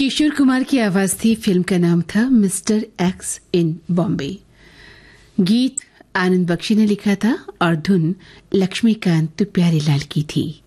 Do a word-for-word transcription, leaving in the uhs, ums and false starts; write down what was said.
किशोर कुमार की आवाज थी। फिल्म का नाम था मिस्टर एक्स इन बॉम्बे। गीत आनंद बख्शी ने लिखा था और धुन लक्ष्मीकांत प्यारेलाल की थी।